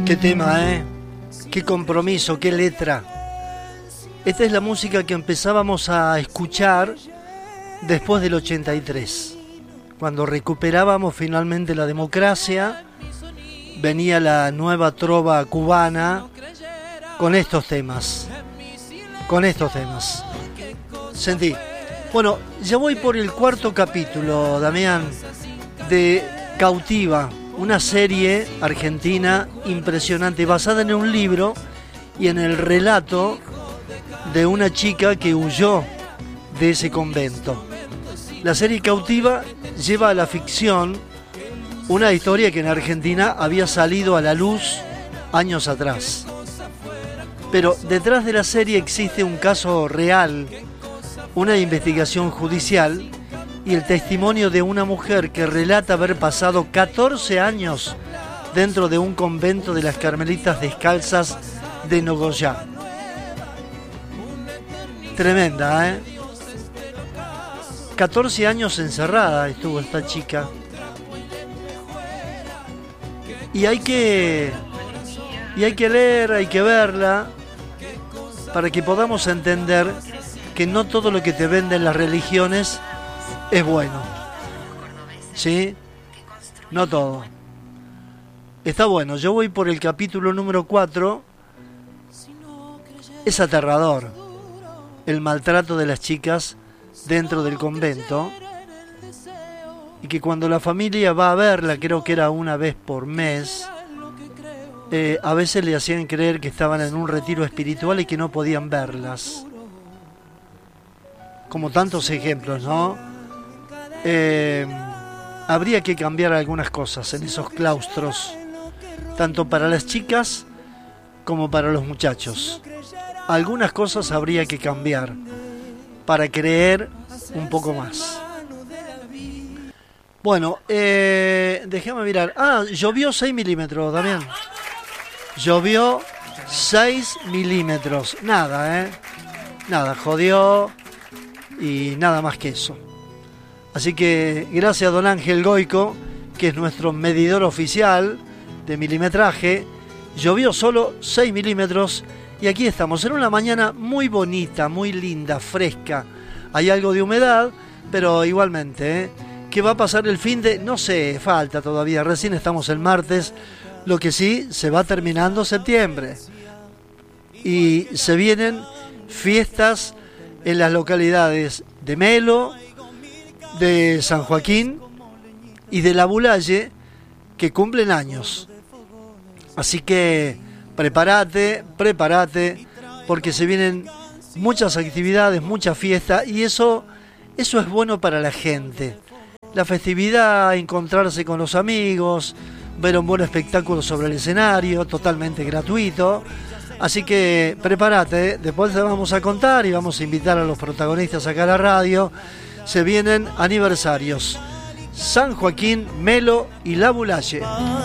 Qué tema, ¿eh? Qué compromiso, qué letra. Esta es la música que empezábamos a escuchar después del 83. Cuando recuperábamos finalmente la democracia, venía la nueva trova cubana con estos temas. Con estos temas. Sentí. Bueno, ya voy por el cuarto capítulo, Damián, de Cautiva, una serie argentina impresionante, basada en un libro y en el relato de una chica que huyó de ese convento. La serie Cautiva lleva a la ficción una historia que en Argentina había salido a la luz años atrás. Pero detrás de la serie existe un caso real, una investigación judicial y el testimonio de una mujer que relata haber pasado 14 años dentro de un convento de las Carmelitas Descalzas de Nogoyá. Tremenda, ¿eh? 14 años encerrada estuvo esta chica. Y hay que leer, hay que verla para que podamos entender que no todo lo que te venden las religiones es bueno. ¿Sí? No todo. Está bueno. Yo voy por el capítulo número 4. Es aterrador el maltrato de las chicas dentro del convento. Y que cuando la familia va a verla, creo que era una vez por mes, a veces le hacían creer que estaban en un retiro espiritual y que no podían verlas. Como tantos ejemplos, ¿no? Habría que cambiar algunas cosas en esos claustros, tanto para las chicas como para los muchachos. Algunas cosas habría que cambiar para creer un poco más. Bueno, déjame mirar. Llovió 6 milímetros, Damián. Llovió 6 milímetros. Nada, Nada, jodió. Y nada más que eso. Así que gracias a don Ángel Goico, que es nuestro medidor oficial de milimetraje. Llovió solo 6 milímetros y aquí estamos en una mañana muy bonita, muy linda, fresca. Hay algo de humedad, pero igualmente, ¿qué va a pasar el fin de? No sé, falta todavía, recién estamos el martes. Lo que sí, se va terminando septiembre. Y se vienen fiestas en las localidades de Melo, de San Joaquín y de La Bulaye, que cumplen años. Así que prepárate, porque se vienen muchas actividades, mucha fiesta, y eso es bueno para la gente. La festividad, encontrarse con los amigos, ver un buen espectáculo sobre el escenario, totalmente gratuito. Así que prepárate, después te vamos a contar y vamos a invitar a los protagonistas acá a la radio. Se vienen aniversarios: San Joaquín, Melo y La Bulaye.